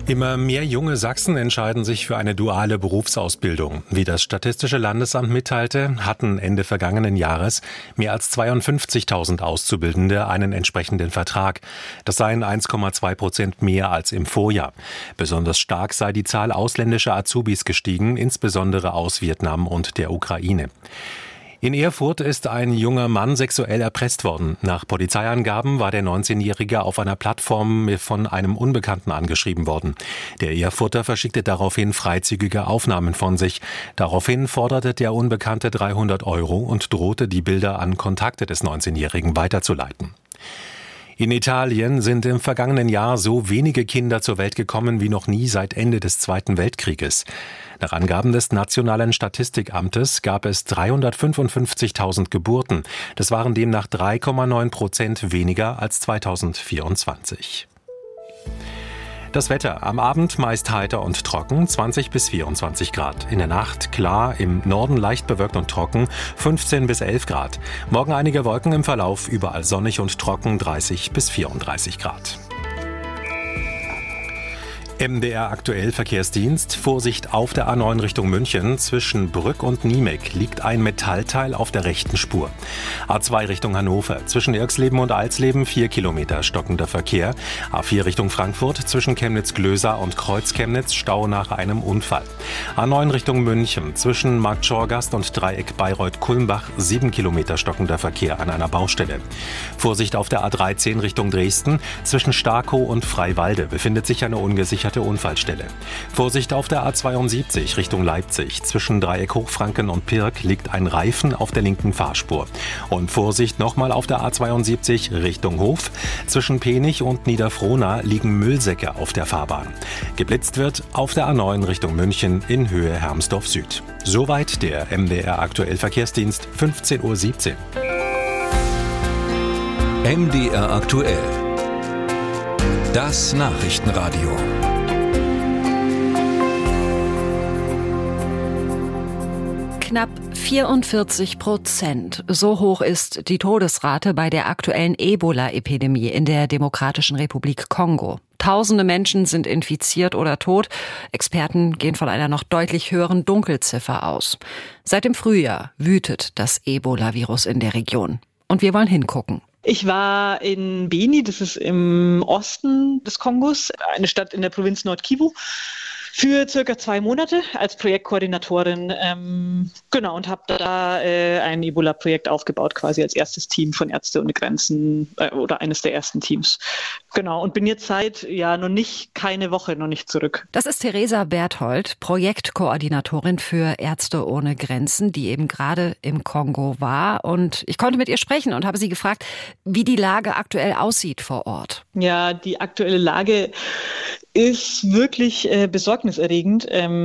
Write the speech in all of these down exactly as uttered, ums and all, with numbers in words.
Immer mehr junge Sachsen entscheiden sich für eine duale Berufsausbildung. Wie das Statistische Landesamt mitteilte, hatten Ende vergangenen Jahres mehr als zweiundfünfzigtausend Auszubildende einen entsprechenden Vertrag. Das seien eins Komma zwei Prozent mehr als im Vorjahr. Besonders stark sei die Zahl ausländischer Azubis gestiegen, insbesondere aus Vietnam und der Ukraine. In Erfurt ist ein junger Mann sexuell erpresst worden. Nach Polizeiangaben war der neunzehnjährige auf einer Plattform von einem Unbekannten angeschrieben worden. Der Erfurter verschickte daraufhin freizügige Aufnahmen von sich. Daraufhin forderte der Unbekannte dreihundert Euro und drohte, die Bilder an Kontakte des neunzehnjährigen weiterzuleiten. In Italien sind im vergangenen Jahr so wenige Kinder zur Welt gekommen wie noch nie seit Ende des Zweiten Weltkrieges. Nach Angaben des Nationalen Statistikamtes gab es dreihundertfünfundfünfzigtausend Geburten. Das waren demnach drei Komma neun Prozent weniger als zweitausendvierundzwanzig. Das Wetter: am Abend meist heiter und trocken, zwanzig bis vierundzwanzig Grad. In der Nacht klar, im Norden leicht bewölkt und trocken, fünfzehn bis elf Grad. Morgen einige Wolken im Verlauf, überall sonnig und trocken, dreißig bis vierunddreißig Grad. M D R aktuell Verkehrsdienst. Vorsicht auf der A neun Richtung München. Zwischen Brück und Niemek liegt ein Metallteil auf der rechten Spur. A zwei Richtung Hannover. Zwischen Irxleben und Alsleben vier Kilometer stockender Verkehr. A vier Richtung Frankfurt. Zwischen Chemnitz-Glösa und Kreuz-Chemnitz Stau nach einem Unfall. A neun Richtung München. Zwischen Markt Schorgast und Dreieck Bayreuth-Kulmbach sieben Kilometer stockender Verkehr an einer Baustelle. Vorsicht auf der A dreizehn Richtung Dresden. Zwischen Starkow und Freiwalde befindet sich eine ungesicherte Unfallstelle. Vorsicht auf der A zweiundsiebzig Richtung Leipzig. Zwischen Dreieck Hochfranken und Pirk liegt ein Reifen auf der linken Fahrspur. Und Vorsicht nochmal auf der A zweiundsiebzig Richtung Hof. Zwischen Penich und Niederfrohna liegen Müllsäcke auf der Fahrbahn. Geblitzt wird auf der A neun Richtung München in Höhe Hermsdorf Süd. Soweit der M D R aktuell Verkehrsdienst, fünfzehn Uhr siebzehn. M D R aktuell. Das Nachrichtenradio. Knapp vierundvierzig Prozent. So hoch ist die Todesrate bei der aktuellen Ebola-Epidemie in der Demokratischen Republik Kongo. Tausende Menschen sind infiziert oder tot. Experten gehen von einer noch deutlich höheren Dunkelziffer aus. Seit dem Frühjahr wütet das Ebola-Virus in der Region. Und wir wollen hingucken. Ich war in Beni, das ist im Osten des Kongos, eine Stadt in der Provinz Nord-Kivu, für circa zwei Monate als Projektkoordinatorin. Ähm, genau, und habe da äh, ein Ebola-Projekt aufgebaut, quasi als erstes Team von Ärzte ohne Grenzen äh, oder eines der ersten Teams. Genau, und bin jetzt seit ja noch nicht, keine Woche noch nicht zurück. Das ist Theresa Berthold, Projektkoordinatorin für Ärzte ohne Grenzen, die eben gerade im Kongo war. Und ich konnte mit ihr sprechen und habe sie gefragt, wie die Lage aktuell aussieht vor Ort. Ja, die aktuelle Lage ist wirklich äh, besorgniserregend.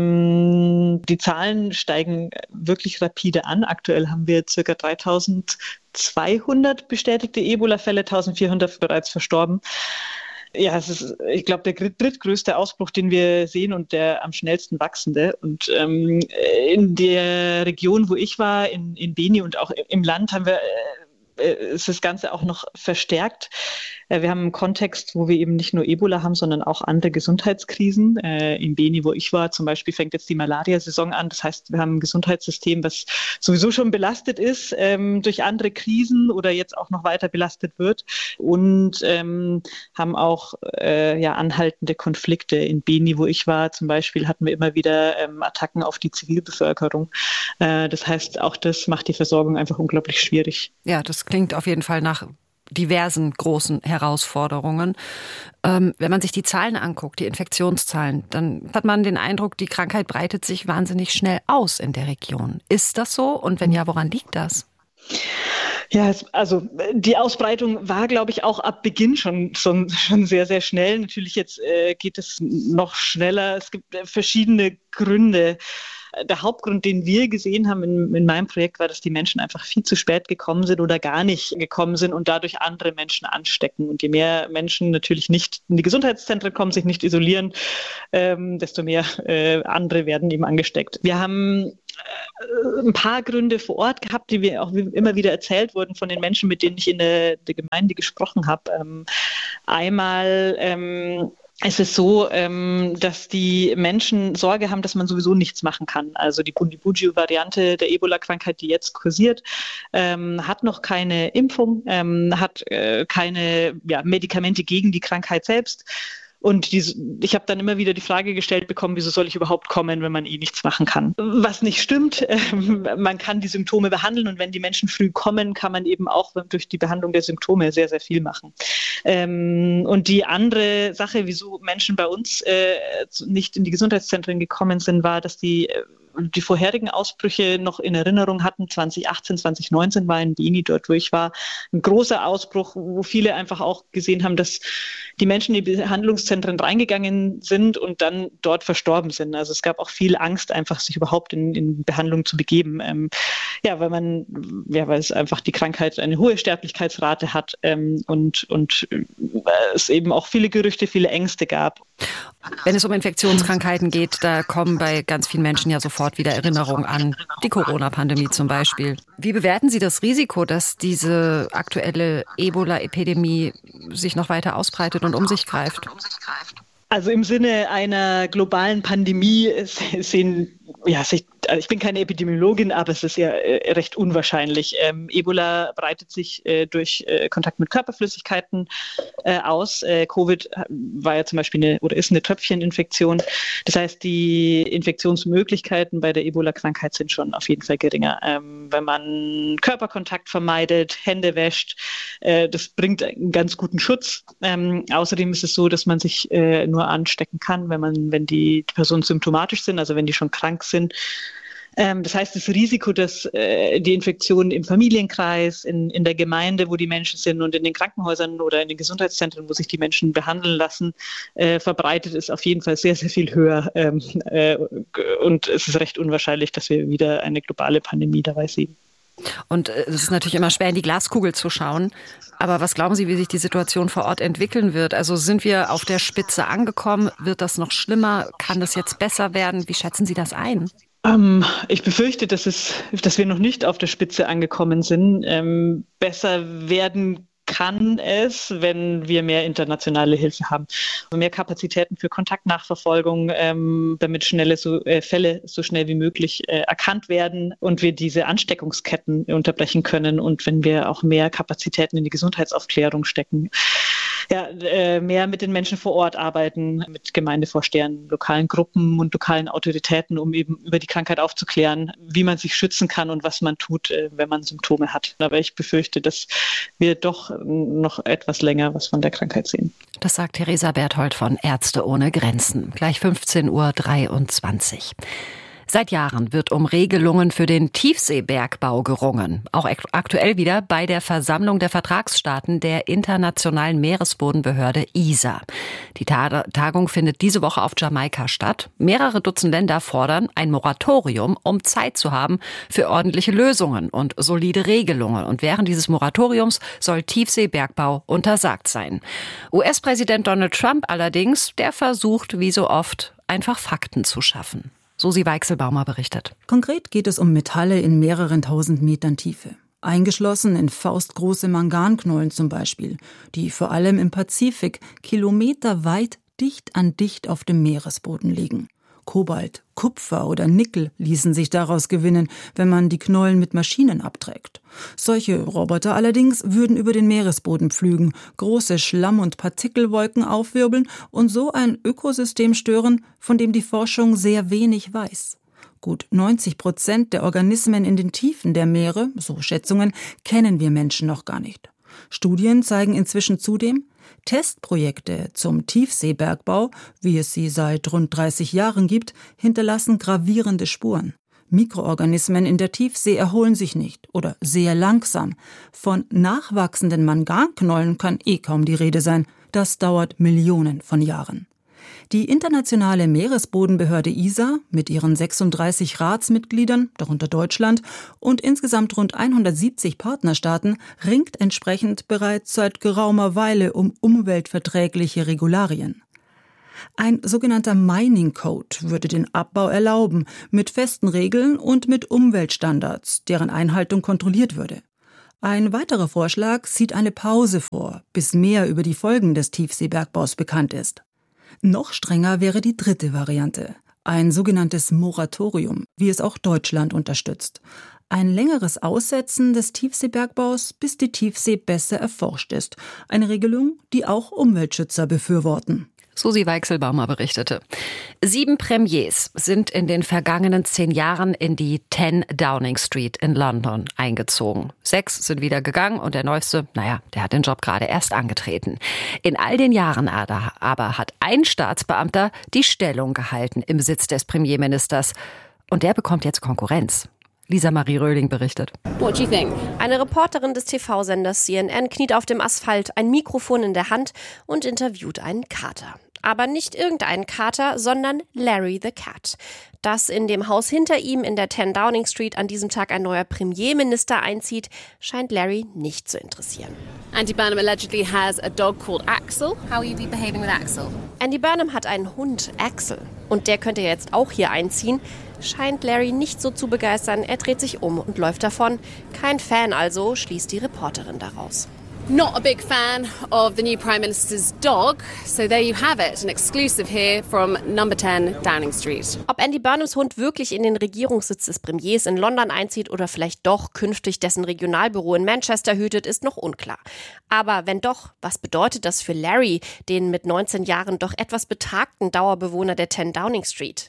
Ähm, die Zahlen steigen wirklich rapide an. Aktuell haben wir ca. dreitausendzweihundert bestätigte Ebola-Fälle, eintausendvierhundert bereits verstorben. Ja, es ist, ich glaube, der drittgrößte Ausbruch, den wir sehen und der am schnellsten wachsende. Und ähm, in der Region, wo ich war, in, in Beni und auch im Land, haben wir äh, ist das Ganze auch noch verstärkt. Wir haben einen Kontext, wo wir eben nicht nur Ebola haben, sondern auch andere Gesundheitskrisen. In Beni, wo ich war, zum Beispiel fängt jetzt die Malaria-Saison an. Das heißt, wir haben ein Gesundheitssystem, was sowieso schon belastet ist ähm, durch andere Krisen oder jetzt auch noch weiter belastet wird. Und ähm, haben auch äh, ja, anhaltende Konflikte. In Beni, wo ich war, zum Beispiel, hatten wir immer wieder ähm, Attacken auf die Zivilbevölkerung. Äh, das heißt, auch das macht die Versorgung einfach unglaublich schwierig. Ja, das klingt auf jeden Fall nach diversen großen Herausforderungen. Ähm, wenn man sich die Zahlen anguckt, die Infektionszahlen, dann hat man den Eindruck, die Krankheit breitet sich wahnsinnig schnell aus in der Region. Ist das so? Und wenn ja, woran liegt das? Ja, es, also die Ausbreitung war, glaube ich, auch ab Beginn schon, schon, schon sehr, sehr schnell. Natürlich jetzt äh, geht es noch schneller. Es gibt äh, verschiedene Gründe. Der Hauptgrund, den wir gesehen haben in, in meinem Projekt, war, dass die Menschen einfach viel zu spät gekommen sind oder gar nicht gekommen sind und dadurch andere Menschen anstecken. Und je mehr Menschen natürlich nicht in die Gesundheitszentren kommen, sich nicht isolieren, ähm, desto mehr äh, andere werden eben angesteckt. Wir haben äh, ein paar Gründe vor Ort gehabt, die wir auch immer wieder erzählt wurden von den Menschen, mit denen ich in der, der Gemeinde gesprochen habe. Ähm, einmal ähm, Es ist so, ähm, dass die Menschen Sorge haben, dass man sowieso nichts machen kann. Also die Bundibugyo-Variante der Ebola-Krankheit, die jetzt kursiert, ähm, hat noch keine Impfung, ähm, hat äh, keine ja, Medikamente gegen die Krankheit selbst. Und die, ich habe dann immer wieder die Frage gestellt bekommen, wieso soll ich überhaupt kommen, wenn man eh nichts machen kann? Was nicht stimmt, äh, man kann die Symptome behandeln und wenn die Menschen früh kommen, kann man eben auch durch die Behandlung der Symptome sehr, sehr viel machen. Ähm, und die andere Sache, wieso Menschen bei uns äh, nicht in die Gesundheitszentren gekommen sind, war, dass die äh, die vorherigen Ausbrüche noch in Erinnerung hatten. zwanzig achtzehn, zwanzig neunzehn war in Beni, dort wo ich war, ein großer Ausbruch, wo viele einfach auch gesehen haben, dass die Menschen in die Behandlungszentren reingegangen sind und dann dort verstorben sind. Also es gab auch viel Angst, einfach sich überhaupt in, in Behandlung zu begeben. Ähm, ja, weil man, ja, weil es einfach die Krankheit eine hohe Sterblichkeitsrate hat ähm, und, und äh, es eben auch viele Gerüchte, viele Ängste gab. Wenn es um Infektionskrankheiten geht, da kommen bei ganz vielen Menschen ja sofort wieder Erinnerungen an. Die Corona-Pandemie zum Beispiel. Wie bewerten Sie das Risiko, dass diese aktuelle Ebola-Epidemie sich noch weiter ausbreitet und um sich greift? Also im Sinne einer globalen Pandemie sehen, ja, ich bin keine Epidemiologin, aber es ist ja recht unwahrscheinlich. Ähm, Ebola breitet sich äh, durch äh, Kontakt mit Körperflüssigkeiten äh, aus. Äh, Covid war ja zum Beispiel eine oder ist eine Tröpfcheninfektion. Das heißt, die Infektionsmöglichkeiten bei der Ebola-Krankheit sind schon auf jeden Fall geringer. Ähm, wenn man Körperkontakt vermeidet, Hände wäscht, äh, das bringt einen ganz guten Schutz. Ähm, außerdem ist es so, dass man sich äh, nur anstecken kann, wenn man, wenn die Personen symptomatisch sind, also wenn die schon krank sind. Das heißt, das Risiko, dass äh, die Infektion im Familienkreis, in, in der Gemeinde, wo die Menschen sind und in den Krankenhäusern oder in den Gesundheitszentren, wo sich die Menschen behandeln lassen, äh, verbreitet ist auf jeden Fall sehr, sehr viel höher. Ähm, äh, und es ist recht unwahrscheinlich, dass wir wieder eine globale Pandemie dabei sehen. Und es ist natürlich immer schwer, in die Glaskugel zu schauen. Aber was glauben Sie, wie sich die Situation vor Ort entwickeln wird? Also sind wir auf der Spitze angekommen? Wird das noch schlimmer? Kann das jetzt besser werden? Wie schätzen Sie das ein? Ähm, ich befürchte, dass es, dass wir noch nicht auf der Spitze angekommen sind. Ähm, besser werden kann es, wenn wir mehr internationale Hilfe haben. Mehr Kapazitäten für Kontaktnachverfolgung, ähm, damit schnelle so, äh, Fälle so schnell wie möglich äh, erkannt werden und wir diese Ansteckungsketten unterbrechen können und wenn wir auch mehr Kapazitäten in die Gesundheitsaufklärung stecken. Ja, äh, mehr mit den Menschen vor Ort arbeiten, mit Gemeindevorstehern, lokalen Gruppen und lokalen Autoritäten, um eben über die Krankheit aufzuklären, wie man sich schützen kann und was man tut, äh, wenn man Symptome hat. Aber ich befürchte, dass wir doch noch etwas länger was von der Krankheit sehen. Das sagt Theresa Berthold von Ärzte ohne Grenzen. Gleich fünfzehn Uhr dreiundzwanzig. Seit Jahren wird um Regelungen für den Tiefseebergbau gerungen. Auch aktuell wieder bei der Versammlung der Vertragsstaaten der Internationalen Meeresbodenbehörde I S A. Die Tagung findet diese Woche auf Jamaika statt. Mehrere Dutzend Länder fordern ein Moratorium, um Zeit zu haben für ordentliche Lösungen und solide Regelungen. Und während dieses Moratoriums soll Tiefseebergbau untersagt sein. U S-Präsident Donald Trump allerdings, der versucht, wie so oft, einfach Fakten zu schaffen. Susi Weichselbaumer berichtet. Konkret geht es um Metalle in mehreren tausend Metern Tiefe. Eingeschlossen in faustgroße Manganknollen zum Beispiel, die vor allem im Pazifik kilometerweit dicht an dicht auf dem Meeresboden liegen. Kobalt, Kupfer oder Nickel ließen sich daraus gewinnen, wenn man die Knollen mit Maschinen abträgt. Solche Roboter allerdings würden über den Meeresboden pflügen, große Schlamm- und Partikelwolken aufwirbeln und so ein Ökosystem stören, von dem die Forschung sehr wenig weiß. Gut neunzig Prozent der Organismen in den Tiefen der Meere, so Schätzungen, kennen wir Menschen noch gar nicht. Studien zeigen inzwischen zudem, Testprojekte zum Tiefseebergbau, wie es sie seit rund dreißig Jahren gibt, hinterlassen gravierende Spuren. Mikroorganismen in der Tiefsee erholen sich nicht oder sehr langsam. Von nachwachsenden Manganknollen kann eh kaum die Rede sein. Das dauert Millionen von Jahren. Die Internationale Meeresbodenbehörde I S A mit ihren sechsunddreißig Ratsmitgliedern, darunter Deutschland, und insgesamt rund hundertsiebzig Partnerstaaten ringt entsprechend bereits seit geraumer Weile um umweltverträgliche Regularien. Ein sogenannter Mining Code würde den Abbau erlauben, mit festen Regeln und mit Umweltstandards, deren Einhaltung kontrolliert würde. Ein weiterer Vorschlag sieht eine Pause vor, bis mehr über die Folgen des Tiefseebergbaus bekannt ist. Noch strenger wäre die dritte Variante. Ein sogenanntes Moratorium, wie es auch Deutschland unterstützt. Ein längeres Aussetzen des Tiefseebergbaus, bis die Tiefsee besser erforscht ist. Eine Regelung, die auch Umweltschützer befürworten. Susi Weichselbaumer berichtete. Sieben Premiers sind in den vergangenen zehn Jahren in die zehn Downing Street in London eingezogen. Sechs sind wieder gegangen und der neueste, naja, der hat den Job gerade erst angetreten. In all den Jahren aber hat ein Staatsbeamter die Stellung gehalten im Sitz des Premierministers. Und der bekommt jetzt Konkurrenz. Lisa Marie Röhling berichtet. What do you think? Eine Reporterin des T V-Senders C N N kniet auf dem Asphalt, ein Mikrofon in der Hand und interviewt einen Kater. Aber nicht irgendeinen Kater, sondern Larry the Cat. Dass in dem Haus hinter ihm in der zehn Downing Street an diesem Tag ein neuer Premierminister einzieht, scheint Larry nicht zu interessieren. Andy Burnham allegedly has a dog called Axel. How will you be behaving with Axel? Andy Burnham hat einen Hund, Axel. Und der könnte jetzt auch hier einziehen. Scheint Larry nicht so zu begeistern. Er dreht sich um und läuft davon. Kein Fan also, schließt die Reporterin daraus. Not a big fan of the new Prime Minister's dog. So there you have it, an exclusive here from number zehn Downing Street. Ob Andy Burnhams Hund wirklich in den Regierungssitz des Premiers in London einzieht oder vielleicht doch künftig dessen Regionalbüro in Manchester hütet, ist noch unklar. Aber wenn doch, was bedeutet das für Larry, den mit neunzehn Jahren doch etwas betagten Dauerbewohner der zehn Downing Street?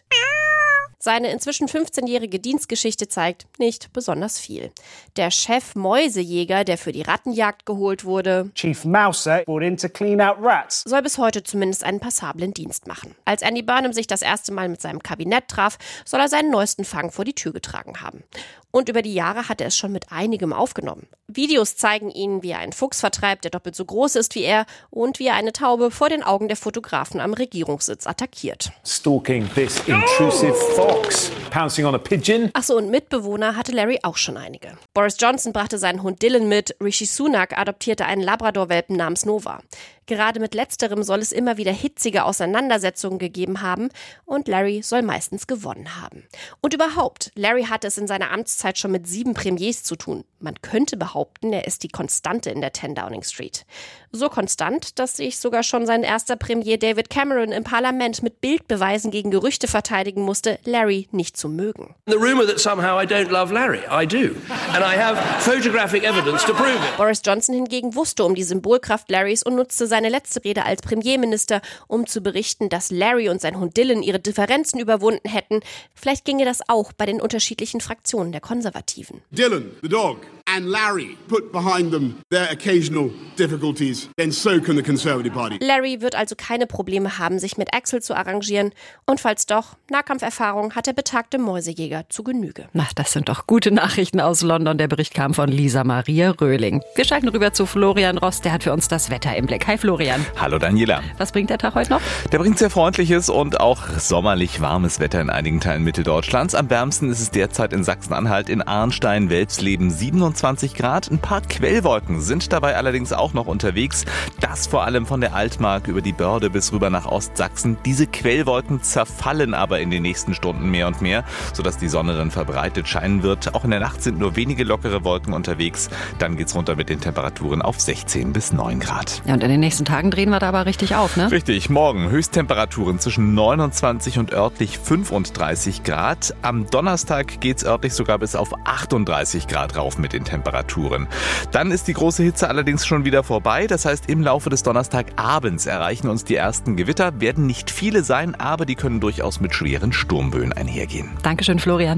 Seine inzwischen fünfzehnjährige Dienstgeschichte zeigt nicht besonders viel. Der Chef Mäusejäger, der für die Rattenjagd geholt wurde, Chief Mouser brought in to clean out rats, soll bis heute zumindest einen passablen Dienst machen. Als Andy Burnham sich das erste Mal mit seinem Kabinett traf, soll er seinen neuesten Fang vor die Tür getragen haben. Und über die Jahre hat er es schon mit einigem aufgenommen. Videos zeigen ihn, wie er einen Fuchs vertreibt, der doppelt so groß ist wie er, und wie er eine Taube vor den Augen der Fotografen am Regierungssitz attackiert. Stalking this intrusive fox, pouncing on a pigeon. Achso, und Mitbewohner hatte Larry auch schon einige. Boris Johnson brachte seinen Hund Dylan mit, Rishi Sunak adoptierte einen Labrador-Welpen namens Nova. Gerade mit letzterem soll es immer wieder hitzige Auseinandersetzungen gegeben haben und Larry soll meistens gewonnen haben. Und überhaupt, Larry hatte es in seiner Amtszeit schon mit sieben Premiers zu tun. Man könnte behaupten, er ist die Konstante in der zehn Downing Street. So konstant, dass sich sogar schon sein erster Premier David Cameron im Parlament mit Bildbeweisen gegen Gerüchte verteidigen musste, Larry nicht zu mögen. The rumor that somehow I don't love Larry, I do. And I have photographic evidence to prove it. Boris Johnson hingegen wusste um die Symbolkraft Larrys und nutzte seine letzte Rede als Premierminister, um zu berichten, dass Larry und sein Hund Dylan ihre Differenzen überwunden hätten. Vielleicht ginge das auch bei den unterschiedlichen Fraktionen der Konservativen. Dylan, the dog, and Larry put behind them their occasional difficulties, then so can the Conservative Party. Larry wird also keine Probleme haben, sich mit Axel zu arrangieren. Und falls doch, Nahkampferfahrung hat der betagte Mäusejäger zu Genüge. Na, das sind doch gute Nachrichten aus London. Der Bericht kam von Lisa Maria Röhling. Wir schalten rüber zu Florian Ross, der hat für uns das Wetter im Blick. Hi Florian. Hallo Daniela. Was bringt der Tag heute noch? Der bringt sehr freundliches und auch sommerlich warmes Wetter in einigen Teilen Mitteldeutschlands. Am wärmsten ist es derzeit in Sachsen-Anhalt, in Arnstein, Welpsleben siebenundzwanzig Grad. Ein paar Quellwolken sind dabei allerdings auch noch unterwegs. Das vor allem von der Altmark über die Börde bis rüber nach Ostsachsen. Diese Quellwolken zerfallen aber in den nächsten Stunden mehr und mehr, sodass die Sonne dann verbreitet scheinen wird. Auch in der Nacht sind nur wenige lockere Wolken unterwegs. Dann geht's runter mit den Temperaturen auf sechzehn bis neun Grad. Ja, und in den nächsten Tagen drehen wir da aber richtig auf, ne? Richtig. Morgen Höchsttemperaturen zwischen neunundzwanzig und örtlich fünfunddreißig Grad. Am Donnerstag geht's örtlich sogar bis auf achtunddreißig Grad rauf mit den Temperaturen. Dann ist die große Hitze allerdings schon wieder vorbei. Das heißt, im Laufe des Donnerstagabends erreichen uns die ersten Gewitter. Werden nicht viele sein, aber die können durchaus mit schweren Sturmböen einhergehen. Dankeschön, Florian.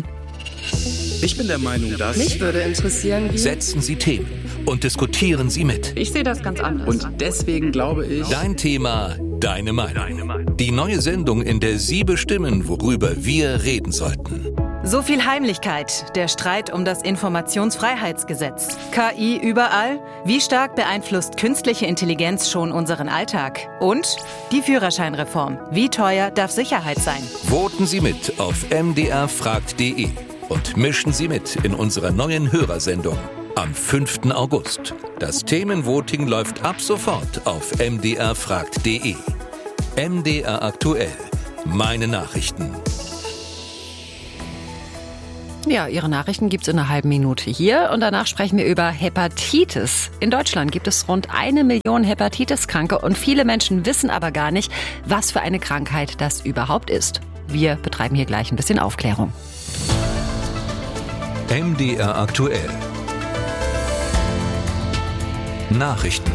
Ich bin der Meinung, dass... Mich würde interessieren, wie... Setzen Sie Themen und diskutieren Sie mit. Ich sehe das ganz anders. Und deswegen glaube ich... Dein Thema, deine Meinung. Die neue Sendung, in der Sie bestimmen, worüber wir reden sollten. So viel Heimlichkeit, der Streit um das Informationsfreiheitsgesetz. K I überall? Wie stark beeinflusst künstliche Intelligenz schon unseren Alltag? Und die Führerscheinreform. Wie teuer darf Sicherheit sein? Voten Sie mit auf m d r fragt punkt d e und mischen Sie mit in unserer neuen Hörersendung am fünften August. Das Themenvoting läuft ab sofort auf m d r fragt punkt d e. M D R aktuell. Meine Nachrichten. Ja, Ihre Nachrichten gibt's in einer halben Minute hier und danach sprechen wir über Hepatitis. In Deutschland gibt es rund eine Million Hepatitis-Kranke und viele Menschen wissen aber gar nicht, was für eine Krankheit das überhaupt ist. Wir betreiben hier gleich ein bisschen Aufklärung. M D R aktuell. Nachrichten.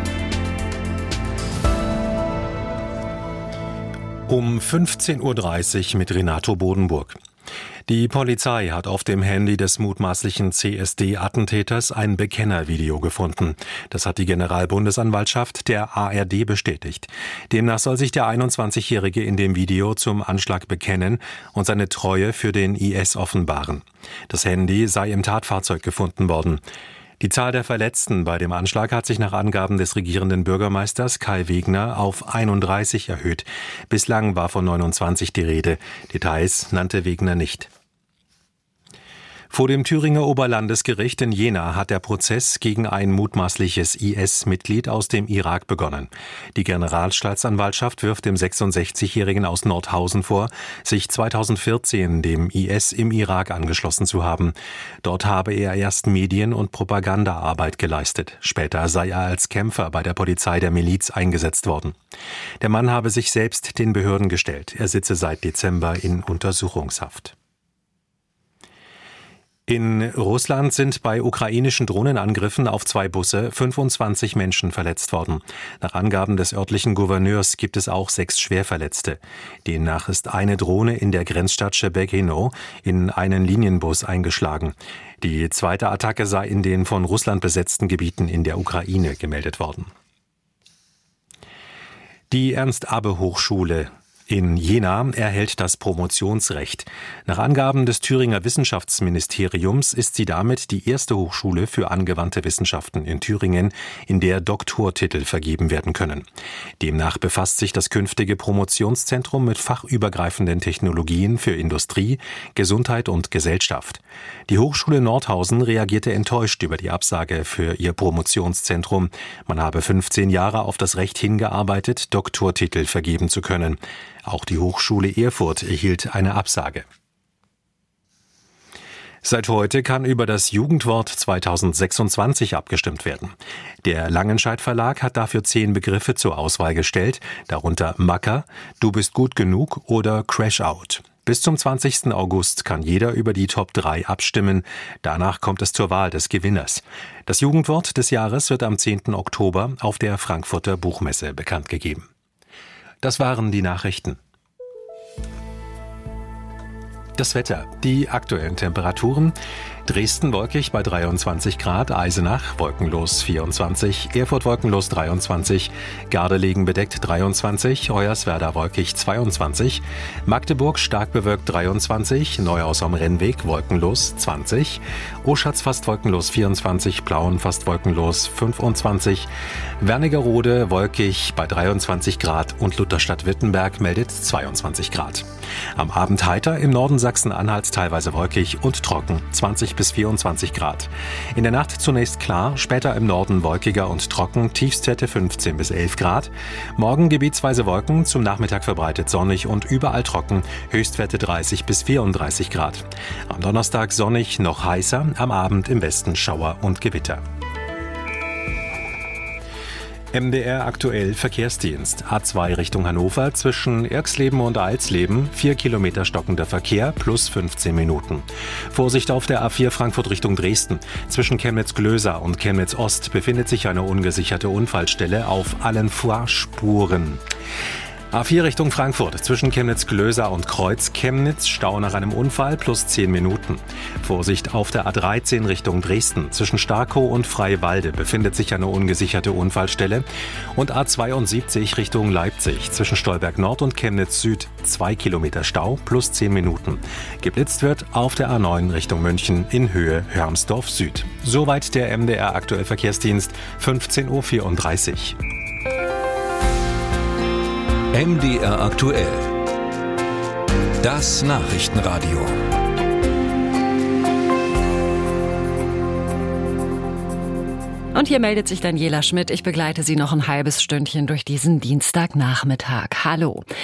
Um fünfzehn Uhr dreißig mit Renato Bodenburg. Die Polizei hat auf dem Handy des mutmaßlichen C S D-Attentäters ein Bekennervideo gefunden. Das hat die Generalbundesanwaltschaft der A R D bestätigt. Demnach soll sich der einundzwanzigjährige in dem Video zum Anschlag bekennen und seine Treue für den I S offenbaren. Das Handy sei im Tatfahrzeug gefunden worden. Die Zahl der Verletzten bei dem Anschlag hat sich nach Angaben des regierenden Bürgermeisters Kai Wegner auf einunddreißig erhöht. Bislang war von neunundzwanzig die Rede. Details nannte Wegner nicht. Vor dem Thüringer Oberlandesgericht in Jena hat der Prozess gegen ein mutmaßliches I S-Mitglied aus dem Irak begonnen. Die Generalstaatsanwaltschaft wirft dem sechsundsechzigjährigen aus Nordhausen vor, sich zweitausendvierzehn dem I S im Irak angeschlossen zu haben. Dort habe er erst Medien- und Propagandaarbeit geleistet. Später sei er als Kämpfer bei der Polizei der Miliz eingesetzt worden. Der Mann habe sich selbst den Behörden gestellt. Er sitze seit Dezember in Untersuchungshaft. In Russland sind bei ukrainischen Drohnenangriffen auf zwei Busse fünfundzwanzig Menschen verletzt worden. Nach Angaben des örtlichen Gouverneurs gibt es auch sechs Schwerverletzte. Demnach ist eine Drohne in der Grenzstadt Shebekino in einen Linienbus eingeschlagen. Die zweite Attacke sei in den von Russland besetzten Gebieten in der Ukraine gemeldet worden. Die Ernst-Abbe-Hochschule in Jena erhält das Promotionsrecht. Nach Angaben des Thüringer Wissenschaftsministeriums ist sie damit die erste Hochschule für angewandte Wissenschaften in Thüringen, in der Doktortitel vergeben werden können. Demnach befasst sich das künftige Promotionszentrum mit fachübergreifenden Technologien für Industrie, Gesundheit und Gesellschaft. Die Hochschule Nordhausen reagierte enttäuscht über die Absage für ihr Promotionszentrum. Man habe fünfzehn Jahre auf das Recht hingearbeitet, Doktortitel vergeben zu können. Auch die Hochschule Erfurt erhielt eine Absage. Seit heute kann über das Jugendwort zweitausendsechsundzwanzig abgestimmt werden. Der Langenscheidt Verlag hat dafür zehn Begriffe zur Auswahl gestellt, darunter Macker, Du bist gut genug oder Crash Out. Bis zum zwanzigsten August kann jeder über die Top drei abstimmen. Danach kommt es zur Wahl des Gewinners. Das Jugendwort des Jahres wird am zehnten Oktober auf der Frankfurter Buchmesse bekannt gegeben. Das waren die Nachrichten. Das Wetter, die aktuellen Temperaturen. Dresden wolkig bei dreiundzwanzig Grad, Eisenach wolkenlos vierundzwanzig, Erfurt wolkenlos dreiundzwanzig, Gardelegen bedeckt dreiundzwanzig, Hoyerswerda wolkig zweiundzwanzig, Magdeburg stark bewölkt dreiundzwanzig, Neuhaus am Rennweg wolkenlos zwanzig, Oschatz fast wolkenlos vierundzwanzig, Plauen fast wolkenlos fünfundzwanzig, Wernigerode wolkig bei dreiundzwanzig Grad und Lutherstadt-Wittenberg meldet zweiundzwanzig Grad. Am Abend heiter, im Norden Sachsen-Anhalts teilweise wolkig und trocken, zwanzig bis vierundzwanzig Grad. In der Nacht zunächst klar, später im Norden wolkiger und trocken, Tiefstwerte fünfzehn bis elf Grad. Morgen gebietsweise Wolken, zum Nachmittag verbreitet sonnig und überall trocken, Höchstwerte dreißig bis vierunddreißig Grad. Am Donnerstag sonnig, noch heißer, am Abend im Westen Schauer und Gewitter. M D R aktuell Verkehrsdienst. A zwei Richtung Hannover zwischen Irxleben und Alsleben. vier Kilometer stockender Verkehr plus fünfzehn Minuten. Vorsicht auf der A vier Frankfurt Richtung Dresden. Zwischen Chemnitz-Glösa und Chemnitz-Ost befindet sich eine ungesicherte Unfallstelle auf allen Fahrspuren. A vier Richtung Frankfurt, zwischen Chemnitz-Glösa und Kreuz-Chemnitz, Stau nach einem Unfall plus zehn Minuten. Vorsicht auf der A dreizehn Richtung Dresden, zwischen Starkow und Freiwalde befindet sich eine ungesicherte Unfallstelle. Und A zweiundsiebzig Richtung Leipzig, zwischen Stolberg Nord und Chemnitz Süd, zwei Kilometer Stau plus zehn Minuten. Geblitzt wird auf der A neun Richtung München in Höhe Hörmsdorf Süd. Soweit der M D R aktuell Verkehrsdienst, fünfzehn Uhr vierunddreißig. M D R aktuell. Das Nachrichtenradio. Und hier meldet sich Daniela Schmidt. Ich begleite Sie noch ein halbes Stündchen durch diesen Dienstagnachmittag. Hallo.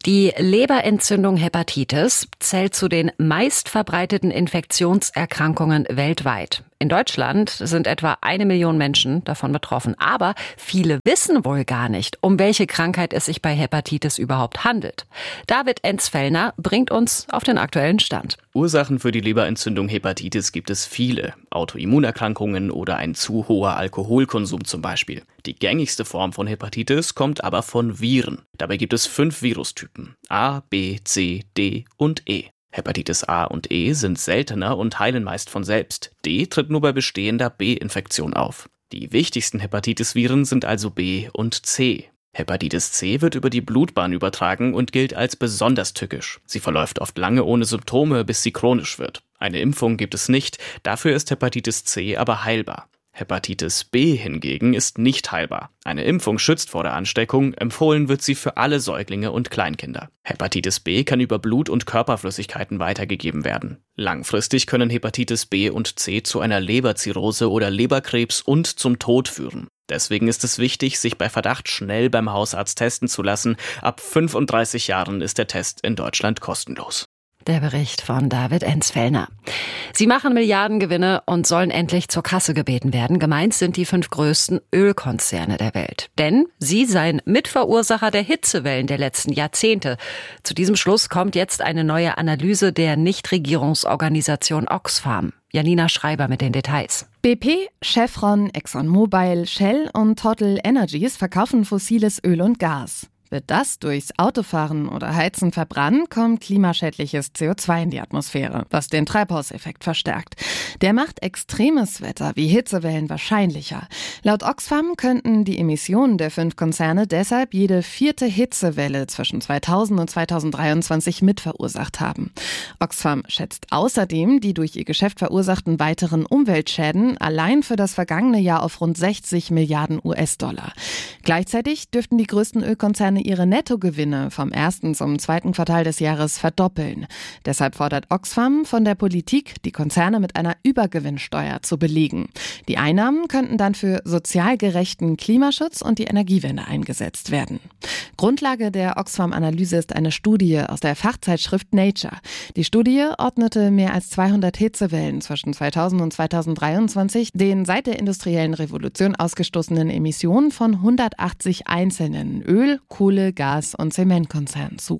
Die Leberentzündung Hepatitis zählt zu den meistverbreiteten Infektionserkrankungen weltweit. In Deutschland sind etwa eine Million Menschen davon betroffen. Aber viele wissen wohl gar nicht, um welche Krankheit es sich bei Hepatitis überhaupt handelt. David Enzfellner bringt uns auf den aktuellen Stand. Ursachen für die Leberentzündung Hepatitis gibt es viele. Autoimmunerkrankungen oder ein zu hoher Alkoholkonsum zum Beispiel. Die gängigste Form von Hepatitis kommt aber von Viren. Dabei gibt es fünf Virustypen: A, B, C, D und E. Hepatitis A und E sind seltener und heilen meist von selbst. D tritt nur bei bestehender B-Infektion auf. Die wichtigsten Hepatitis-Viren sind also B und C. Hepatitis C wird über die Blutbahn übertragen und gilt als besonders tückisch. Sie verläuft oft lange ohne Symptome, bis sie chronisch wird. Eine Impfung gibt es nicht, dafür ist Hepatitis C aber heilbar. Hepatitis B hingegen ist nicht heilbar. Eine Impfung schützt vor der Ansteckung, empfohlen wird sie für alle Säuglinge und Kleinkinder. Hepatitis B kann über Blut- und Körperflüssigkeiten weitergegeben werden. Langfristig können Hepatitis B und C zu einer Leberzirrhose oder Leberkrebs und zum Tod führen. Deswegen ist es wichtig, sich bei Verdacht schnell beim Hausarzt testen zu lassen. Ab fünfunddreißig Jahren ist der Test in Deutschland kostenlos. Der Bericht von David Enzfellner. Sie machen Milliardengewinne und sollen endlich zur Kasse gebeten werden. Gemeint sind die fünf größten Ölkonzerne der Welt. Denn sie seien Mitverursacher der Hitzewellen der letzten Jahrzehnte. Zu diesem Schluss kommt jetzt eine neue Analyse der Nichtregierungsorganisation Oxfam. Janina Schreiber mit den Details. B P, Chevron, ExxonMobil, Shell und Total Energies verkaufen fossiles Öl und Gas. Wird das durchs Autofahren oder Heizen verbrannt, kommt klimaschädliches C O zwei in die Atmosphäre, was den Treibhauseffekt verstärkt. Der macht extremes Wetter wie Hitzewellen wahrscheinlicher. Laut Oxfam könnten die Emissionen der fünf Konzerne deshalb jede vierte Hitzewelle zwischen zweitausend und zweitausenddreiundzwanzig mitverursacht haben. Oxfam schätzt außerdem die durch ihr Geschäft verursachten weiteren Umweltschäden allein für das vergangene Jahr auf rund sechzig Milliarden U S-Dollar. Gleichzeitig dürften die größten Ölkonzerne ihre Nettogewinne vom ersten zum zweiten Quartal des Jahres verdoppeln. Deshalb fordert Oxfam von der Politik, die Konzerne mit einer Übergewinnsteuer zu belegen. Die Einnahmen könnten dann für sozial gerechten Klimaschutz und die Energiewende eingesetzt werden. Grundlage der Oxfam-Analyse ist eine Studie aus der Fachzeitschrift Nature. Die Studie ordnete mehr als zweihundert Hitzewellen zwischen zweitausend und zweitausenddreiundzwanzig den seit der industriellen Revolution ausgestoßenen Emissionen von hundertachtzig einzelnen Öl-, Kohle-, Gas- und Zementkonzernen zu.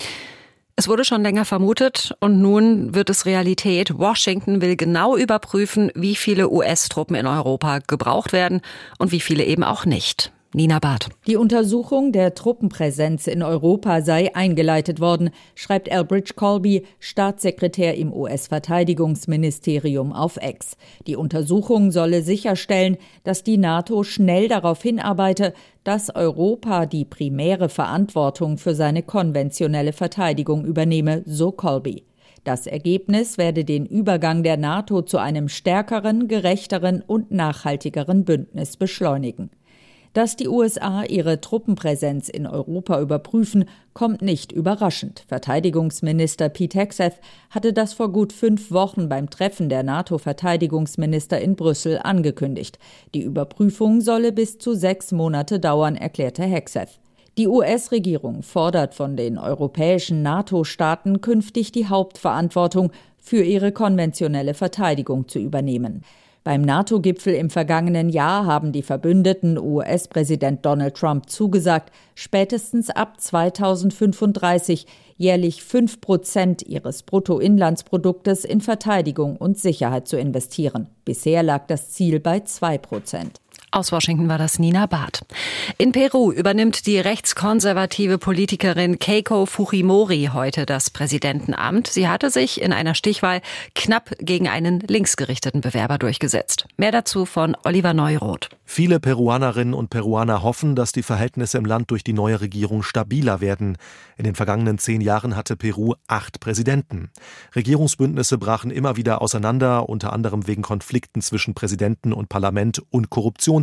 Es wurde schon länger vermutet und nun wird es Realität. Washington will genau überprüfen, wie viele U S-Truppen in Europa gebraucht werden und wie viele eben auch nicht. Nina Barth. Die Untersuchung der Truppenpräsenz in Europa sei eingeleitet worden, schreibt Elbridge Colby, Staatssekretär im U S-Verteidigungsministerium auf X. Die Untersuchung solle sicherstellen, dass die NATO schnell darauf hinarbeite, dass Europa die primäre Verantwortung für seine konventionelle Verteidigung übernehme, so Colby. Das Ergebnis werde den Übergang der NATO zu einem stärkeren, gerechteren und nachhaltigeren Bündnis beschleunigen. Dass die U S A ihre Truppenpräsenz in Europa überprüfen, kommt nicht überraschend. Verteidigungsminister Pete Hegseth hatte das vor gut fünf Wochen beim Treffen der NATO-Verteidigungsminister in Brüssel angekündigt. Die Überprüfung solle bis zu sechs Monate dauern, erklärte Hegseth. Die U S-Regierung fordert von den europäischen NATO-Staaten künftig die Hauptverantwortung für ihre konventionelle Verteidigung zu übernehmen. Beim NATO-Gipfel im vergangenen Jahr haben die Verbündeten U S-Präsident Donald Trump zugesagt, spätestens ab zweitausendfünfunddreißig jährlich fünf Prozent ihres Bruttoinlandsproduktes in Verteidigung und Sicherheit zu investieren. Bisher lag das Ziel bei zwei Prozent. Aus Washington war das Nina Barth. In Peru übernimmt die rechtskonservative Politikerin Keiko Fujimori heute das Präsidentenamt. Sie hatte sich in einer Stichwahl knapp gegen einen linksgerichteten Bewerber durchgesetzt. Mehr dazu von Oliver Neuroth. Viele Peruanerinnen und Peruaner hoffen, dass die Verhältnisse im Land durch die neue Regierung stabiler werden. In den vergangenen zehn Jahren hatte Peru acht Präsidenten. Regierungsbündnisse brachen immer wieder auseinander, unter anderem wegen Konflikten zwischen Präsidenten und Parlament und Korruption.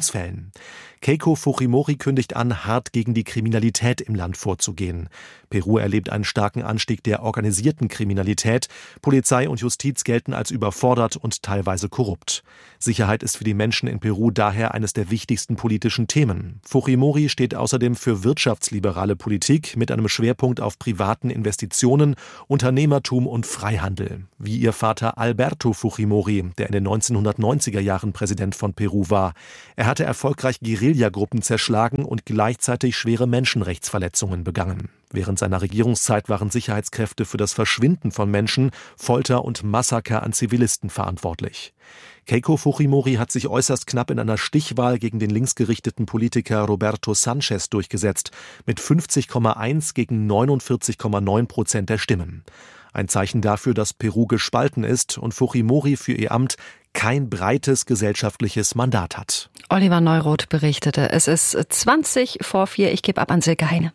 Korruptionsfällen. Keiko Fujimori kündigt an, hart gegen die Kriminalität im Land vorzugehen. Peru erlebt einen starken Anstieg der organisierten Kriminalität. Polizei und Justiz gelten als überfordert und teilweise korrupt. Sicherheit ist für die Menschen in Peru daher eines der wichtigsten politischen Themen. Fujimori steht außerdem für wirtschaftsliberale Politik mit einem Schwerpunkt auf privaten Investitionen, Unternehmertum und Freihandel. Wie ihr Vater Alberto Fujimori, der in den neunzehnhundertneunziger Jahren Präsident von Peru war. Er hatte erfolgreich Guerillagruppen zerschlagen und gleichzeitig schwere Menschenrechtsverletzungen begangen. Während seiner Regierungszeit waren Sicherheitskräfte für das Verschwinden von Menschen, Folter und Massaker an Zivilisten verantwortlich. Keiko Fujimori hat sich äußerst knapp in einer Stichwahl gegen den linksgerichteten Politiker Roberto Sanchez durchgesetzt, mit fünfzig Komma eins gegen neunundvierzig Komma neun Prozent der Stimmen. Ein Zeichen dafür, dass Peru gespalten ist und Fujimori für ihr Amt kein breites gesellschaftliches Mandat hat. Oliver Neuroth berichtete, es ist zwanzig vor vier, ich gebe ab an Silke Heine.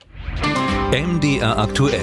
M D R aktuell.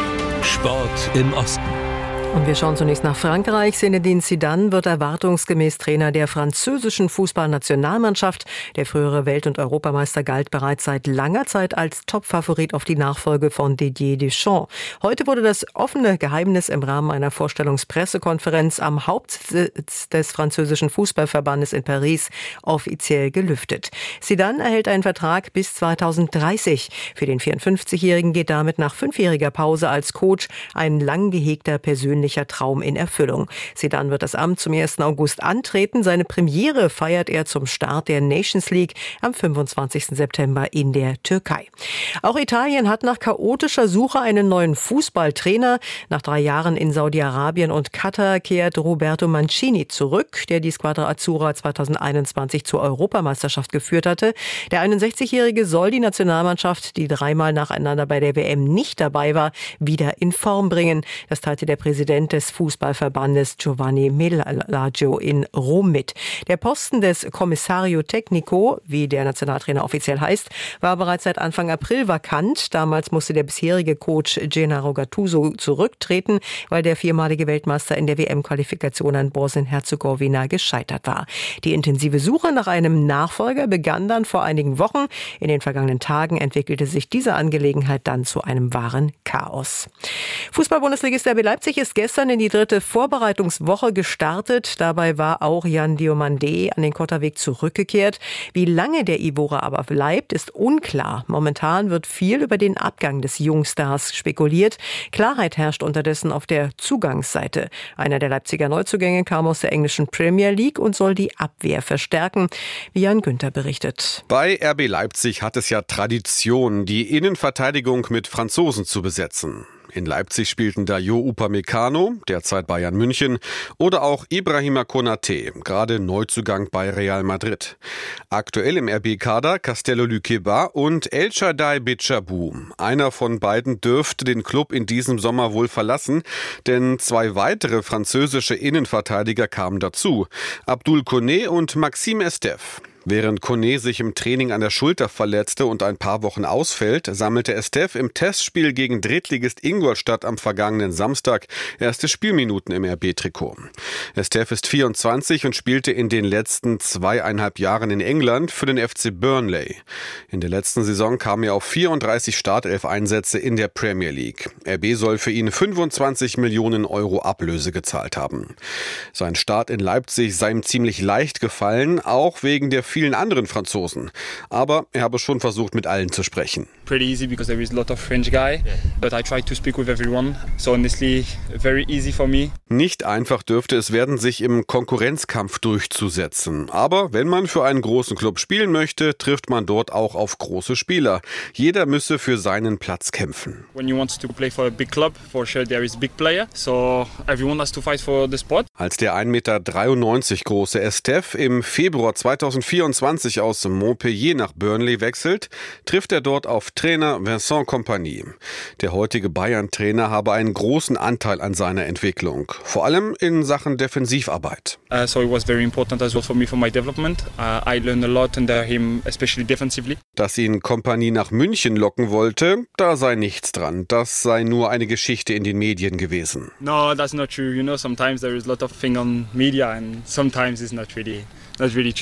Sport im Osten. Und wir schauen zunächst nach Frankreich. Zinedine Zidane wird erwartungsgemäß Trainer der französischen Fußballnationalmannschaft. Der frühere Welt- und Europameister galt bereits seit langer Zeit als Topfavorit auf die Nachfolge von Didier Deschamps. Heute wurde das offene Geheimnis im Rahmen einer Vorstellungspressekonferenz am Hauptsitz des französischen Fußballverbandes in Paris offiziell gelüftet. Zidane erhält einen Vertrag bis zweitausenddreißig. Für den vierundfünfzigjährigen geht damit nach fünfjähriger Pause als Coach ein lang gehegter persönlicher Traum in Erfüllung. Zidane wird das Amt zum ersten August antreten. Seine Premiere feiert er zum Start der Nations League am fünfundzwanzigsten September in der Türkei. Auch Italien hat nach chaotischer Suche einen neuen Fußballtrainer. Nach drei Jahren in Saudi-Arabien und Katar kehrt Roberto Mancini zurück, der die Squadra Azzurra zweitausendeinundzwanzig zur Europameisterschaft geführt hatte. Der einundsechzigjährige soll die Nationalmannschaft, die dreimal nacheinander bei der W M nicht dabei war, wieder in Form bringen. Das teilte der Präsident des Fußballverbandes Giovanni Mellaggio in Rom mit. Der Posten des Commissario Tecnico, wie der Nationaltrainer offiziell heißt, war bereits seit Anfang April vakant. Damals musste der bisherige Coach Gennaro Gattuso zurücktreten, weil der viermalige Weltmeister in der W M-Qualifikation an Bosnien-Herzegowina gescheitert war. Die intensive Suche nach einem Nachfolger begann dann vor einigen Wochen. In den vergangenen Tagen entwickelte sich diese Angelegenheit dann zu einem wahren Chaos. Fußball-Bundesligist R B Leipzig ist gestern in die dritte Vorbereitungswoche gestartet. Dabei war auch Jan Diomandé an den Kotterweg zurückgekehrt. Wie lange der Ivorer aber bleibt, ist unklar. Momentan wird viel über den Abgang des Jungstars spekuliert. Klarheit herrscht unterdessen auf der Zugangsseite. Einer der Leipziger Neuzugänge kam aus der englischen Premier League und soll die Abwehr verstärken, wie Jan Günther berichtet. Bei R B Leipzig hat es ja Tradition, die Innenverteidigung mit Franzosen zu besetzen. In Leipzig spielten da Jo Upamecano, derzeit Bayern München, oder auch Ibrahima Konaté, gerade Neuzugang bei Real Madrid. Aktuell im R B-Kader Castello Luqueba und El Shaddai Bichabou. Einer von beiden dürfte den Klub in diesem Sommer wohl verlassen, denn zwei weitere französische Innenverteidiger kamen dazu. Abdul Koné und Maxime Estève. Während Koné sich im Training an der Schulter verletzte und ein paar Wochen ausfällt, sammelte Estève im Testspiel gegen Drittligist Ingolstadt am vergangenen Samstag erste Spielminuten im R B-Trikot. Estève ist vierundzwanzig und spielte in den letzten zweieinhalb Jahren in England für den F C Burnley. In der letzten Saison kam er auf vierunddreißig Startelf-Einsätze in der Premier League. R B soll für ihn fünfundzwanzig Millionen Euro Ablöse gezahlt haben. Sein Start in Leipzig sei ihm ziemlich leicht gefallen, auch wegen der vielen anderen Franzosen. Aber er habe schon versucht, mit allen zu sprechen. Pretty easy because there is a lot of French guy, but I try to speak with everyone. So honestly, very easy for me. Nicht einfach dürfte es werden, sich im Konkurrenzkampf durchzusetzen. Aber wenn man für einen großen Club spielen möchte, trifft man dort auch auf große Spieler. Jeder müsse für seinen Platz kämpfen. When you want to play for a big club, for sure there is big player. So everyone has to fight for the spot. Als der ein Meter dreiundneunzig große Estève im Februar zweitausendvierundzwanzig aus Montpellier nach Burnley wechselt, trifft er dort auf Trainer Vincent Kompany. Der heutige Bayern-Trainer habe einen großen Anteil an seiner Entwicklung, vor allem in Sachen Defensivarbeit. Uh, so it was very important as well for me for my development. Uh, I learned a lot under him, especially defensively. Dass ihn Kompany nach München locken wollte, da sei nichts dran. Das sei nur eine Geschichte in den Medien gewesen. No, that's not true. You know, sometimes there is a lot of thing on media and sometimes it's not really, not really true.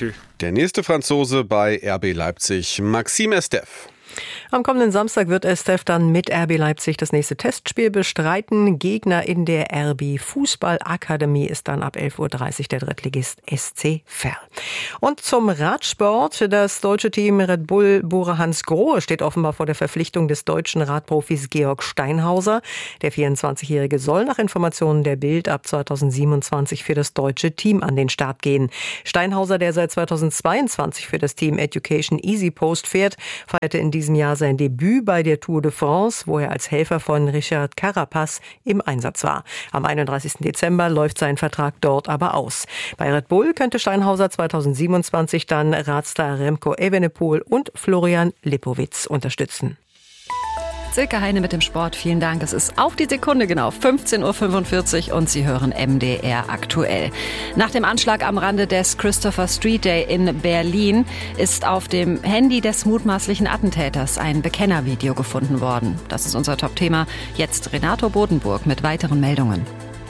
Der nächste Franzose bei R B Leipzig, Maxime Estève. Am kommenden Samstag wird Estève dann mit R B Leipzig das nächste Testspiel bestreiten. Gegner in der R B Fußballakademie ist dann ab elf Uhr dreißig der Drittligist S C Verl. Und zum Radsport. Das deutsche Team Red Bull Bora Hansgrohe steht offenbar vor der Verpflichtung des deutschen Radprofis Georg Steinhauser. Der vierundzwanzigjährige soll nach Informationen der Bild ab zweitausendsiebenundzwanzig für das deutsche Team an den Start gehen. Steinhauser, der seit zweitausendzweiundzwanzig für das Team Education Easy Post fährt, feierte in diesem Jahr sein Debüt bei der Tour de France, wo er als Helfer von Richard Carapaz im Einsatz war. Am einunddreißigsten Dezember läuft sein Vertrag dort aber aus. Bei Red Bull könnte Steinhauser zweitausendsiebenundzwanzig dann Radstar Remco Evenepoel und Florian Lipowitz unterstützen. Silke Heine mit dem Sport. Vielen Dank. Es ist auf die Sekunde genau fünfzehn Uhr fünfundvierzig und Sie hören M D R aktuell. Nach dem Anschlag am Rande des Christopher Street Day in Berlin ist auf dem Handy des mutmaßlichen Attentäters ein Bekennervideo gefunden worden. Das ist unser Top-Thema. Jetzt Renato Bodenburg mit weiteren Meldungen.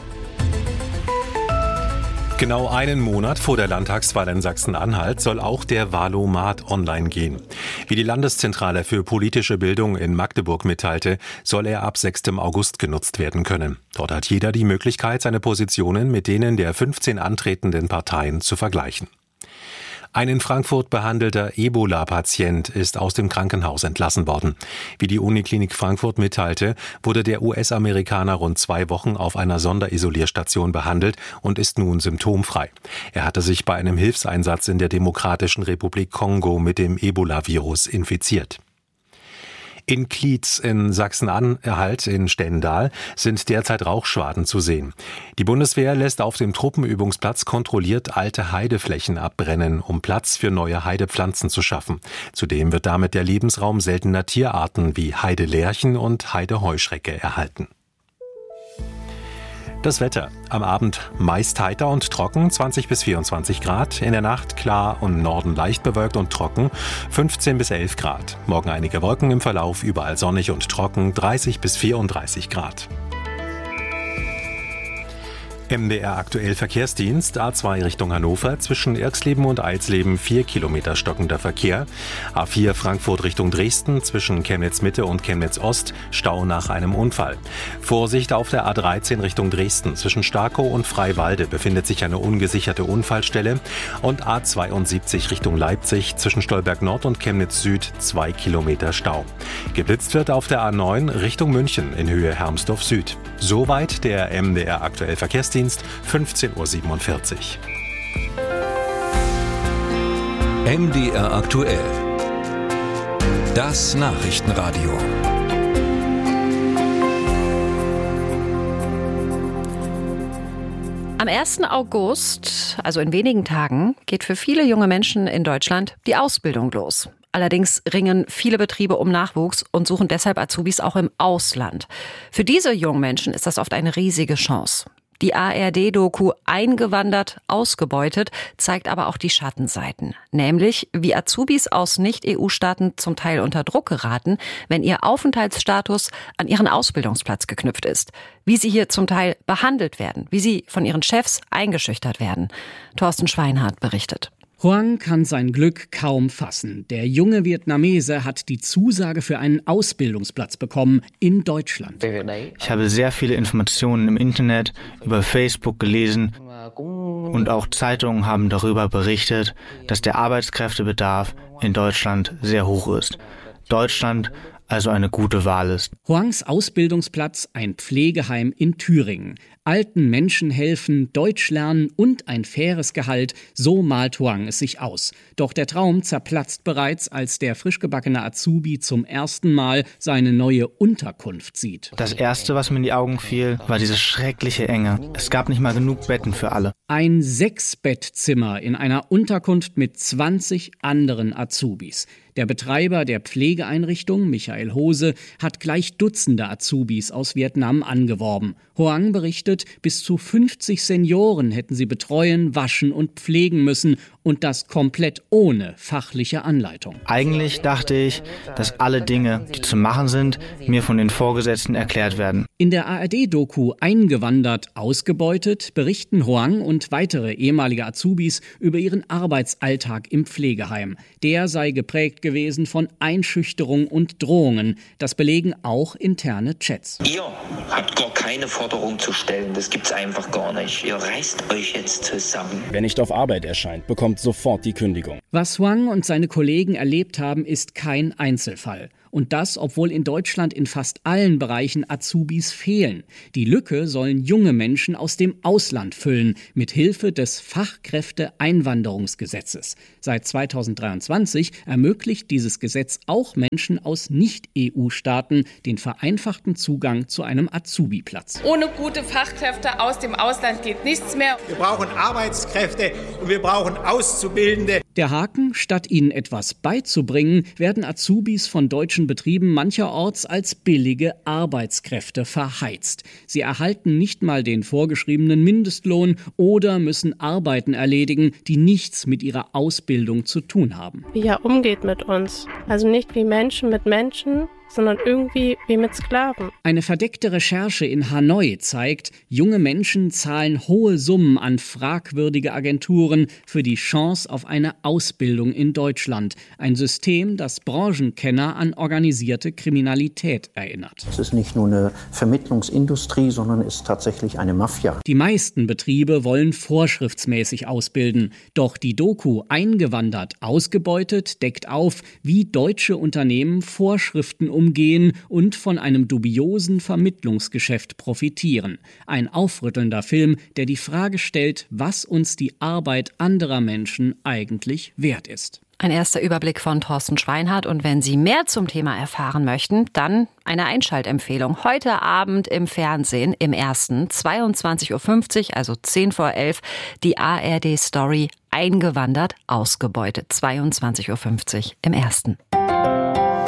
Genau einen Monat vor der Landtagswahl in Sachsen-Anhalt soll auch der Wahlomat online gehen. Wie die Landeszentrale für politische Bildung in Magdeburg mitteilte, soll er ab sechsten August genutzt werden können. Dort hat jeder die Möglichkeit, seine Positionen mit denen der fünfzehn antretenden Parteien zu vergleichen. Ein in Frankfurt behandelter Ebola-Patient ist aus dem Krankenhaus entlassen worden. Wie die Uniklinik Frankfurt mitteilte, wurde der U S-Amerikaner rund zwei Wochen auf einer Sonderisolierstation behandelt und ist nun symptomfrei. Er hatte sich bei einem Hilfseinsatz in der Demokratischen Republik Kongo mit dem Ebola-Virus infiziert. In Klietz in Sachsen-Anhalt in Stendal sind derzeit Rauchschwaden zu sehen. Die Bundeswehr lässt auf dem Truppenübungsplatz kontrolliert alte Heideflächen abbrennen, um Platz für neue Heidepflanzen zu schaffen. Zudem wird damit der Lebensraum seltener Tierarten wie Heidelärchen und Heideheuschrecke erhalten. Das Wetter. Am Abend meist heiter und trocken, zwanzig bis vierundzwanzig Grad. In der Nacht klar und Norden leicht bewölkt und trocken, fünfzehn bis elf Grad. Morgen einige Wolken im Verlauf, überall sonnig und trocken, dreißig bis vierunddreißig Grad. M D R aktuell Verkehrsdienst, A zwei Richtung Hannover, zwischen Irxleben und Eilsleben vier Kilometer stockender Verkehr. A vier Frankfurt Richtung Dresden, zwischen Chemnitz Mitte und Chemnitz Ost, Stau nach einem Unfall. Vorsicht auf der A dreizehn Richtung Dresden, zwischen Starkow und Freiwalde befindet sich eine ungesicherte Unfallstelle. Und A zweiundsiebzig Richtung Leipzig, zwischen Stolberg Nord und Chemnitz Süd, zwei Kilometer Stau. Geblitzt wird auf der A neun Richtung München in Höhe Hermsdorf Süd. Soweit der M D R aktuell Verkehrsdienst. fünfzehn Uhr siebenundvierzig. M D R aktuell. Das Nachrichtenradio. Am ersten August, also in wenigen Tagen, geht für viele junge Menschen in Deutschland die Ausbildung los. Allerdings ringen viele Betriebe um Nachwuchs und suchen deshalb Azubis auch im Ausland. Für diese jungen Menschen ist das oft eine riesige Chance. Die A R D-Doku Eingewandert, ausgebeutet zeigt aber auch die Schattenseiten. Nämlich, wie Azubis aus Nicht-E U-Staaten zum Teil unter Druck geraten, wenn ihr Aufenthaltsstatus an ihren Ausbildungsplatz geknüpft ist. Wie sie hier zum Teil behandelt werden, wie sie von ihren Chefs eingeschüchtert werden. Thorsten Schweinhardt berichtet. Hoang kann sein Glück kaum fassen. Der junge Vietnamese hat die Zusage für einen Ausbildungsplatz bekommen in Deutschland. Ich habe sehr viele Informationen im Internet, über Facebook gelesen und auch Zeitungen haben darüber berichtet, dass der Arbeitskräftebedarf in Deutschland sehr hoch ist. Deutschland also eine gute Wahl ist. Hoangs Ausbildungsplatz, ein Pflegeheim in Thüringen. Alten Menschen helfen, Deutsch lernen und ein faires Gehalt, so malt Hoang es sich aus. Doch der Traum zerplatzt bereits, als der frischgebackene Azubi zum ersten Mal seine neue Unterkunft sieht. Das Erste, was mir in die Augen fiel, war diese schreckliche Enge. Es gab nicht mal genug Betten für alle. Ein Sechs-Bettzimmer in einer Unterkunft mit zwanzig anderen Azubis. Der Betreiber der Pflegeeinrichtung, Michael Hose, hat gleich Dutzende Azubis aus Vietnam angeworben. Hoang berichtet, bis zu fünfzig Senioren hätten sie betreuen, waschen und pflegen müssen Und das komplett ohne fachliche Anleitung. Eigentlich dachte ich, dass alle Dinge, die zu machen sind, mir von den Vorgesetzten erklärt werden. In der A R D-Doku Eingewandert, ausgebeutet berichten Hoang und weitere ehemalige Azubis über ihren Arbeitsalltag im Pflegeheim. Der sei geprägt gewesen von Einschüchterung und Drohungen. Das belegen auch interne Chats. Ihr habt gar keine Forderung zu stellen, das gibt's einfach gar nicht. Ihr reißt euch jetzt zusammen. Wer nicht auf Arbeit erscheint, bekommt sofort die Kündigung. Was Hoang und seine Kollegen erlebt haben, ist kein Einzelfall. Und das, obwohl in Deutschland in fast allen Bereichen Azubis fehlen. Die Lücke sollen junge Menschen aus dem Ausland füllen, mit Hilfe des Fachkräfteeinwanderungsgesetzes. Seit zweitausenddreiundzwanzig ermöglicht dieses Gesetz auch Menschen aus Nicht-E U-Staaten den vereinfachten Zugang zu einem Azubi-Platz. Ohne gute Fachkräfte aus dem Ausland geht nichts mehr. Wir brauchen Arbeitskräfte und wir brauchen Auszubildende. Der Haken, statt ihnen etwas beizubringen, werden Azubis von deutschen Betrieben mancherorts als billige Arbeitskräfte verheizt. Sie erhalten nicht mal den vorgeschriebenen Mindestlohn oder müssen Arbeiten erledigen, die nichts mit ihrer Ausbildung zu tun haben. Wie er umgeht mit uns. Also nicht wie Menschen mit Menschen, sondern irgendwie wie mit Sklaven. Eine verdeckte Recherche in Hanoi zeigt, junge Menschen zahlen hohe Summen an fragwürdige Agenturen für die Chance auf eine Ausbildung in Deutschland. Ein System, das Branchenkenner an organisierte Kriminalität erinnert. Es ist nicht nur eine Vermittlungsindustrie, sondern es ist tatsächlich eine Mafia. Die meisten Betriebe wollen vorschriftsmäßig ausbilden. Doch die Doku Eingewandert, ausgebeutet deckt auf, wie deutsche Unternehmen Vorschriften umgehen und von einem dubiosen Vermittlungsgeschäft profitieren. Ein aufrüttelnder Film, der die Frage stellt, was uns die Arbeit anderer Menschen eigentlich wert ist. Ein erster Überblick von Thorsten Schweinhardt. Und wenn Sie mehr zum Thema erfahren möchten, dann eine Einschaltempfehlung. Heute Abend im Fernsehen, im Ersten, zweiundzwanzig Uhr fünfzig, also zehn vor elf, die A R D-Story Eingewandert, ausgebeutet. zweiundzwanzig Uhr fünfzig im Ersten.